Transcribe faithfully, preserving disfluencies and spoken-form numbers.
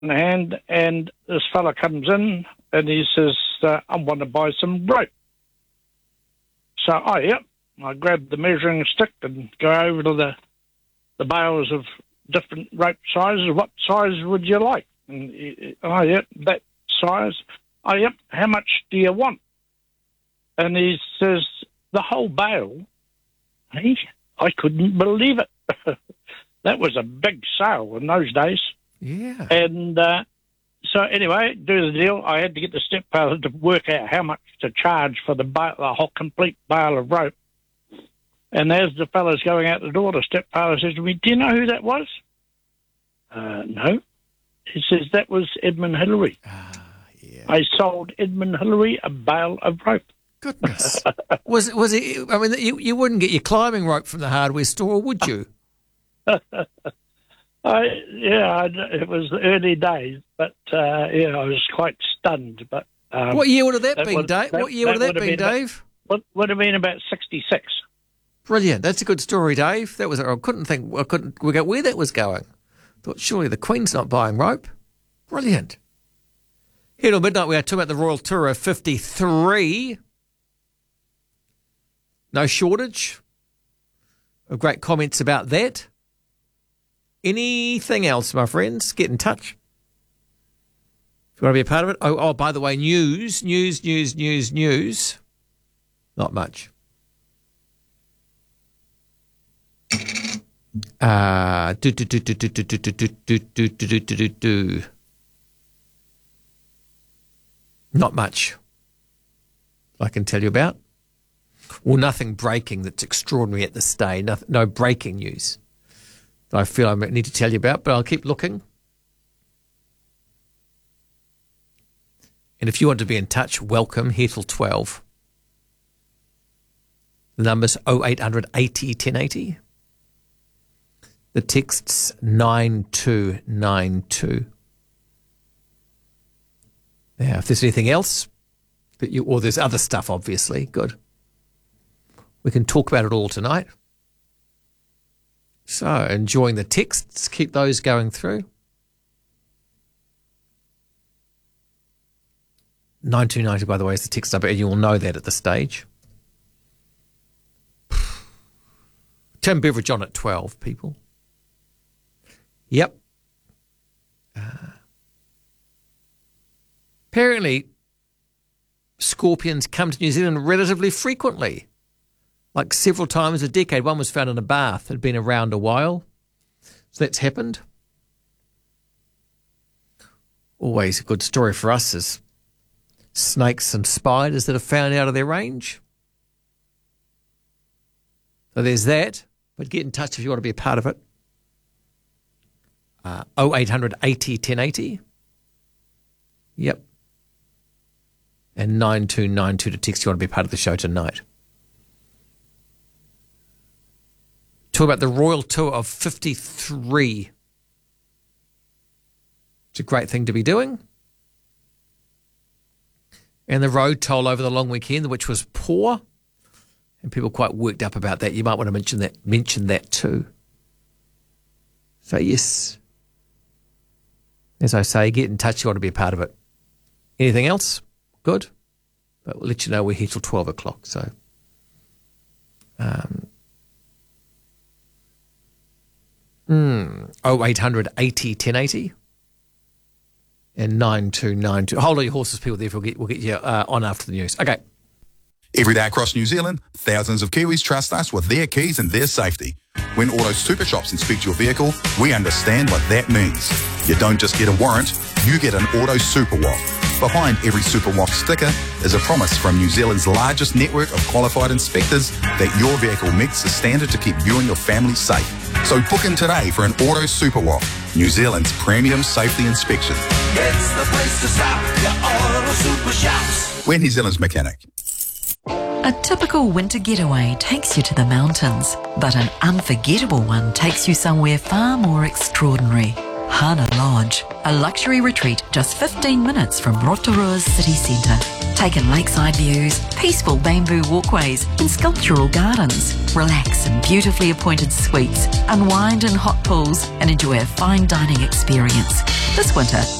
in hand, and this fella comes in and he says, uh, I want to buy some rope. So, oh, yep. I grab the measuring stick and go over to the, the bales of different rope sizes. What size would you like? And he, oh, yep, that size. Oh, yep, how much do you want? And he says, the whole bale. Hey, I couldn't believe it. That was a big sale in those days. Yeah. And uh, so anyway, do the deal. I had to get the stepfather to work out how much to charge for the, ba- the whole complete bale of rope. And as the fella's going out the door, the stepfather says to me, do you know who that was? Uh, no. He says, that was Edmund Hillary. Ah, yeah. I sold Edmund Hillary a bale of rope. Goodness. was was it, I mean, you, you wouldn't get your climbing rope from the hardware store, would you? I, yeah, I, it was the early days, but, uh, yeah, I was quite stunned. But um, What year would have that, that been, would, Dave? That, what year would that have that been, been Dave? About, would have been about sixty-six. Brilliant. That's a good story, Dave. That was. I couldn't think. I couldn't work out where that was going. Thought surely the Queen's not buying rope. Brilliant. Here till midnight, we are talking about the Royal Tour of fifty-three. No shortage of great comments about that. Anything else, my friends? Get in touch. If you want to be a part of it. Oh, oh by the way, news, news, news, news, news. Not much. Uh, do, do, do, do, do, do, do, do, do, do, do, do, do, do. Not much I can tell you about. Well, nothing breaking that's extraordinary at this stage. No, no breaking news that I feel I need to tell you about, but I'll keep looking. And if you want to be in touch, welcome here till twelve. The number's oh eight hundred eighty ten eighty. The text's nine two nine two. Now, if there's anything else, that you, or there's other stuff, obviously, good. We can talk about it all tonight. So, enjoying the texts, keep those going through. nine two nine two, by the way, is the text number, and you will know that at the stage. Tim Beveridge on at twelve, people. Yep. Uh, apparently, scorpions come to New Zealand relatively frequently, like several times a decade. One was found in a bath, had been around a while. So that's happened. Always a good story for us is snakes and spiders that are found out of their range. So there's that. But get in touch if you want to be a part of it. Uh, oh eight hundred eighty ten eighty. Yep. And nine two nine two to text if you want to be part of the show tonight. Talk about the Royal Tour of fifty-three. It's a great thing to be doing. And the road toll over the long weekend, which was poor. And people quite worked up about that. You might want to mention that mention that too. So yes, as I say, get in touch. You want to be a part of it. Anything else? Good. But we'll let you know we're here till twelve o'clock. So um, mm, oh eight hundred eighty ten eighty and nine two nine two. Hold on your horses, people. There, we'll get, we'll get you uh, on after the news. Okay. Every day across New Zealand, thousands of Kiwis trust us with their keys and their safety. When Auto Super Shops inspect your vehicle, we understand what that means. You don't just get a warrant, you get an Auto Super W A F. Behind every Super W A F sticker is a promise from New Zealand's largest network of qualified inspectors that your vehicle meets the standard to keep you and your family safe. So book in today for an Auto Super W A F, New Zealand's premium safety inspection. It's the place to stop, your Auto Super Shops. We're New Zealand's mechanic. A typical winter getaway takes you to the mountains, but an unforgettable one takes you somewhere far more extraordinary. Hana Lodge, a luxury retreat just fifteen minutes from Rotorua's city centre. Take in lakeside views, peaceful bamboo walkways and sculptural gardens. Relax in beautifully appointed suites, unwind in hot pools and enjoy a fine dining experience. This winter,